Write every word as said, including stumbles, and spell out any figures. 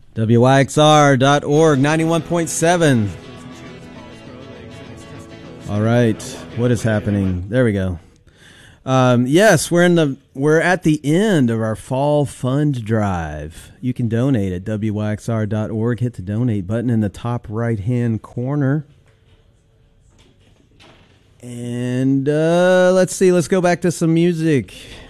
W Y X R dot org, ninety-one point seven. All right, what is happening? There we go. Um, yes, we're in the we're at the end of our fall fund drive. You can donate at W Y X R dot org. Hit the donate button in the top right hand corner. And uh, let's see, let's go back to some music.